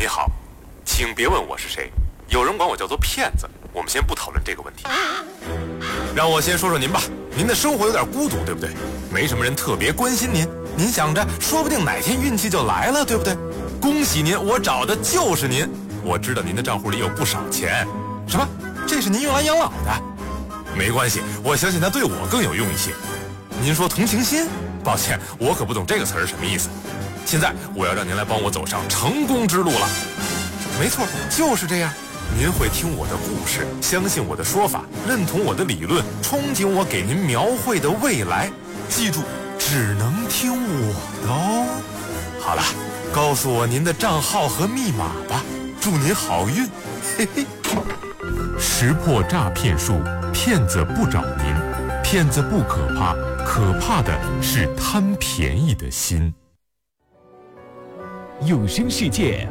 你好，请别问我是谁，有人管我叫做骗子，我们先不讨论这个问题。让我先说说您吧，您的生活有点孤独，对不对？没什么人特别关心您，您想着说不定哪天运气就来了，对不对？恭喜您，我找的就是您。我知道您的账户里有不少钱。什么？这是您用来养老的？没关系，我相信它对我更有用一些。您说同情心？抱歉，我可不懂这个词儿什么意思。现在我要让您来帮我走上成功之路了。没错，就是这样。您会听我的故事，相信我的说法，认同我的理论，憧憬我给您描绘的未来。记住，只能听我的哦。好了，告诉我您的账号和密码吧，祝您好运。嘿嘿。 识破诈骗术，骗子不找您，骗子不可怕，可怕的是贪便宜的心。 有声世界